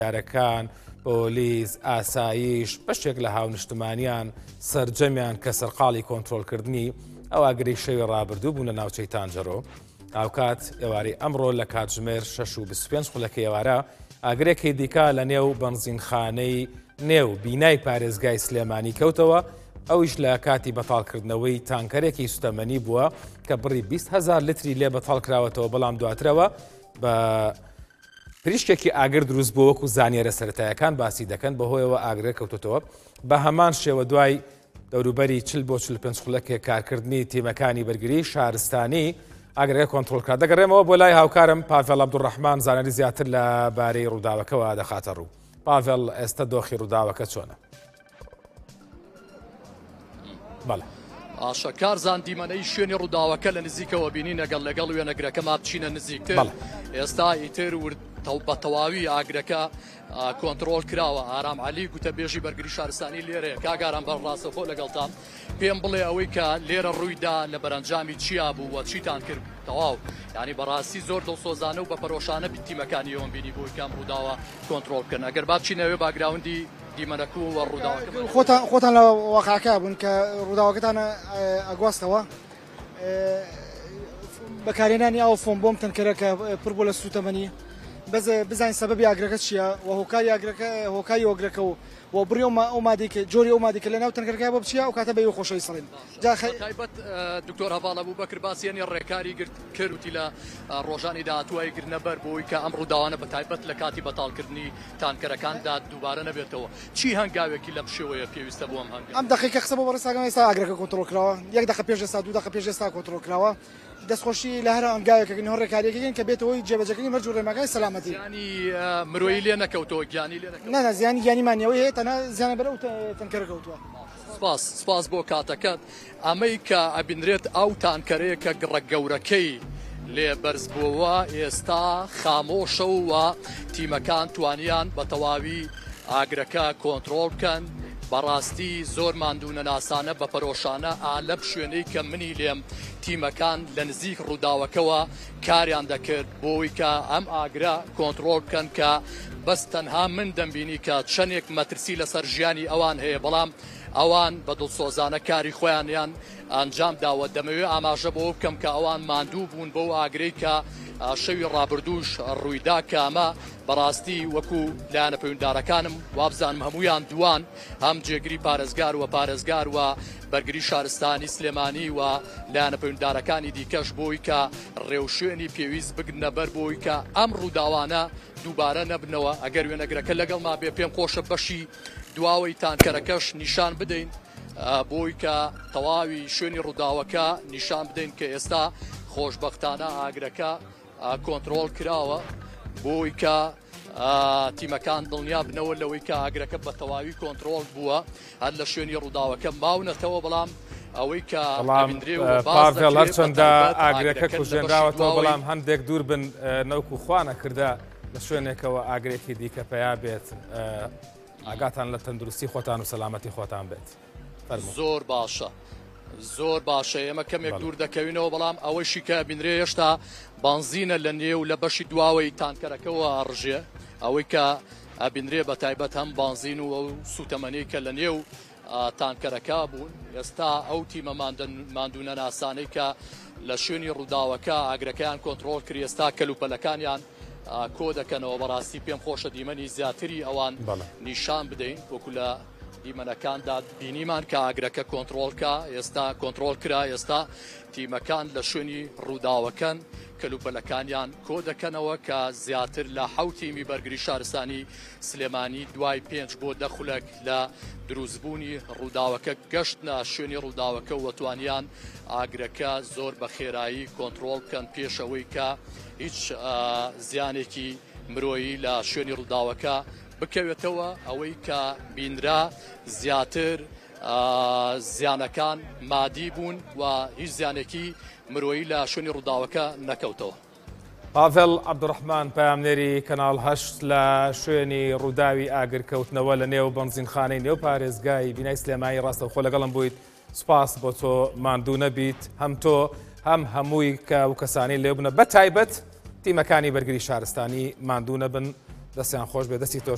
یارەکان پۆلیس ئاسایش بەشێک لە هاونیشتمانیان سەرجەمیان کە سەرقاڵی کۆنتڕۆلکردنی ئەو ئاگری شەوی ڕابردوو بوون لە ناوچەی تانجەرۆ. ئاوکات ئێواری ئەمڕۆ لە کاتژمێر 6:25 خولەکە ئێوارە ئاگرێکی دیکە لە نێو بەنزینخانەی نێو بینای پارێزگای سلێمانی کەوتەوە. ئەویش لە کاتی بەتاڵکردنەوەی تانکەرێکی سوتەمەنی بووە کە بڕی 20,000 لتری لێ بەتاڵ کراوەتەوە، بەڵام دواترەوە بە پریشکێکی ئاگر دروست بوو وەکو زانیێرە سەرەتاییەکان باسی دەکەن بەهۆیەوە ئاگرە کەوتوتەوە. بە هەمان شێوە دوای دەوروبەری 40 بۆ 45 خولەکێک کارکردنی تیمەکانی بەرگری شارستانی ئاگرەکە کۆنتڕۆلکرا. دەگەڕێمەوە بۆ لای هاوکارم پاڤێڵ عەبدوڕەحمان، زانەری زیاتر لەبارەی ڕووداوەکەەوە دەخاتە ڕوو. پاڤێڵ، ئێستا دۆخی ڕووداوەکە چۆنە؟ بەڵێ. ئاشەکارزان دیمەنەی شوێنی ڕووداوەکە لە نزیکەوە بینی لەگەڵ وێنەگرەکەما بچینە نزیکتر. ئێستا ئیتر بە تەواوی ئاگرەکە کۆنتڕۆل کراوە. ئارام عەلی گوتەبێژی بەرگری شارستانی لێرەیە. کاگاران بەڕاستەخۆ لەگەڵتان پێم بڵێ ئەوەی کە لێرە ڕوویدا لە بەرەنجامی چیا بوو وە چیتان کرد تەواو، یعنی بەڕاستی زۆر دڵسۆزانە و بە پەرۆشانە تیمەکانی ئەوم بینی بۆی کام ڕووداوە کۆنتڕۆل بکەن. ئەگەر با بچینەوێ باگراوندی دیمەنەکە و ڕووداوەکە خۆتان لە واقعەکە بوون کە ڕووداوەکەتانە ئەگواستەوە بەکارهێنانی ئەو فۆم بۆم تەنکەرەکە پڕ بۆ لە سوتەمەنی بزانین سەبەبی ئاگرەکە چییە و هۆکاری ئاگرەکە هۆکاری ئۆگرەکە و بڕی ئەو مادێک جۆری ئەو مادێکە لە ناو تەنکەرەکە بۆ بچیە ئەو کاتە بەوی خۆشەوی سەڵین. تایبەت دکتۆر هەڤاڵ ئەبوبەکر باسیێنی ڕێکاری کردوتی لە ڕۆژانی داهاتووای گرنەبەر بۆی کە ئەم ڕووداوانە بە تایبەت لە کاتی بەتاڵکردنی تانکەرەکاندا دووبارە نەبێتەوە. چی هەنگاوێکی لەم شێوەیە پێویستە بۆ ئەم هەنگاو؟ ئەم دقیقە قسە بۆ بەڕێستاگەم ئێستا ئاگرەکە کۆنتڕۆل کراوە. 1 دقیقە پێش ئێستا 2 دقیقە پێش ئێستا کۆنتڕۆل کراوە. دەستخۆشی لە هەر ئەنگاوێکەکەن هەر ڕێکاریەکەکەن کە بێتەوەی جێبەجەکەی مەرج و ڕێمەکەی سەلامەتی. ینی مرۆیی لێ نەکەوتەوە، گیانی لێ نەکەوتەوە. نه زیانی گیانیمانیەوەی هەیە، تەنها زیانە بەرەو تەنکەرە کەوتووە. سپاس بۆ کاتەکەت. ئەمەی کە ئەبینرێت ئەو تانکەرەیە کە گەورەکەی لێ بەرز بووەوە ئێستا خامۆشە و تیمەکان توانیان بە تەواوی ئاگرەکە کۆنتڕۆل بکەن. بەڕاستی زۆر ماندوونە ناسانە بە پەرۆشانە ئالەب شوێنەی کە منی لێم تیمەکان لە نزیک ڕووداوەکەوە کاریان دەکرد بۆی کە ئەم ئاگرە کۆنتڕۆل بکەن کە بەس تەنها من دەمبینی کە چەندێک مەترسی لەسەر ژیانی ئەوان هەیە، بەڵام ئەوان بە دڵسۆزانە کاری خۆیانیان ئەنجام داوە. دەمەوێت ئاماژە بۆ بکەم کە ئەوان ماندوو بوون بەو ئاگرەی کە شەوی ڕابردووش ڕوویدا کە ئەمە بەڕاستی وەکو لایەنە پەیوەنددارەکانم وابزانم هەمویان دوان، هەم جێگری پارێزگار و بەرگری شارستانی سلێمانی و لایەنە پەیوەنددارەکانی دیکەش بۆی کە ڕێوشێنی پێویست بگرنە بەر بۆی کە ئەم ڕووداوانە دووبارە نەبنەوە. ئەگەر وێنەگرەکە لەگەڵ ما بێ پێم خۆشە بەشی دواوەی تانکەرەکەش نیشان بدەین بۆی کە تەواوی شوێنی ڕووداوەکە نیشان بدەین کە ئێستا خۆشبەختانە ئاگرەکە کۆنتڕۆل کراوە بۆی کە تیمەکان دڵنیا بنەوە لەوەی کە ئاگرەکە بە تەواوی کۆنتڕۆل بووە هەر لە شوێنی ڕووداوەکە ماونەتەوە. بەڵام ئەوەی کە پاڤێڵ هەرچەندە ئاگرەکە کوژێنراوەتەوە بەڵام هەندێک دوور بن نەوکو خوانە کردە لە شوێنێکەوە ئاگرێکی دیکە پیا بێت. ئاگاتان لە تەندروستی خۆتان و سەلامەتی خۆتان بێت. زۆر باشە، زۆر باشە. ئێمە کەمێک دوور دەکەوینەوە، بەڵام ئەوەشی کە بینرێ هێشتا بانزینە لە نێو لە بەشی دواوەی تانکەرەکەەوە ئەڕژێ. ئەوەی کە ئەبینرێ بە تایبەت هەم بانزین و ئەو سوتەمەنی کە لە نێو تانکەرەکە بوون. ئێستا ئەو تیمە ماندوونە ناسانەی کە لە شوێنی ڕووداوەکە ئاگرەکەیان کۆنتڕۆل کرد ئێستا کەلوپەلەکانیان کۆ دەکەنەوە. بەڕاستی پێم خۆشە دیمەنی زیاتری ئەوان نیشان بدەین وەکو لە دیمەنەکاندا بینیمان کە ئاگرەکە کۆنتڕۆلکە ئێستا کۆنتڕۆل کرا. ئێستا تیمەکان لە شوێنی ڕووداوەکەن کەلوپەلەکانیان کۆ دەکەنەوە کە زیاتر لە 7 تیمی بەرگری شارستانی سلێمانی دوای 5 بۆ 10 خولەک لە دروستبوونی ڕووداوەکە گەشتە شوێنی ڕووداوەکە و توانیان ئاگرەکە زۆر بە خێرایی کۆنتڕۆل بکەن پێشەوەی کە هیچ زیانێکی مرۆیی لە شوێنی ڕووداوەکە بکەوێتەوە. ئەوەی کە بینرا زیاتر زیانەکان مادی بوون و هیچ زیانێکی مرۆیی لە شوێنی ڕووداوەکە نەکەوتەوە. پاڤێڵ عەبدوڕەحمان، پامنێری کەناڵ 8 لە شوێنی ڕووداوی ئاگرکەوتنەوە لە نێو بەنزینخانەی نێو پارێزگای بینای سلێمانی ڕاستەوخۆ لەگەڵم بوویت. سوپاس بۆ تۆ ماندوو نەبیت، هەم تۆ هەم هەمووی کە و کەسانی لێ بوونە بە تایبەت تیمەکانی بەرگری شارستانی ماندوو نەبن. دەستیان خۆش بێ، دەستی تۆش